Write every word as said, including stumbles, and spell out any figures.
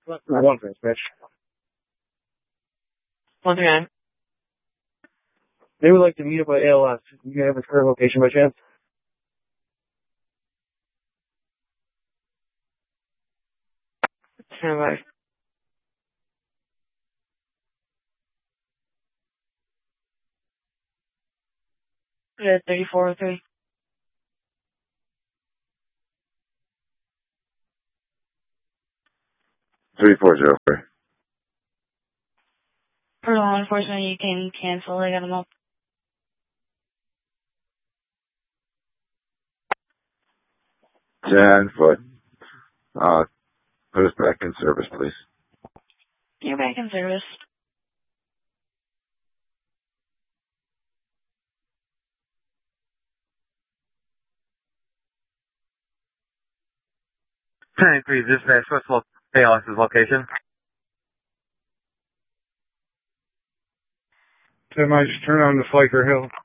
One thing, bitch. One three nine. They would like to meet up at A L S. You have a current location by chance? Stand by. Yeah, thirty-four oh three. three four zero three. For law enforcement, you can cancel. I got them up. ten foot. Uh, put us back in service, please. You're back in service. ten three, dispatch, what's lo- ALS's location? Tim, I just turned on the Flicker Hill.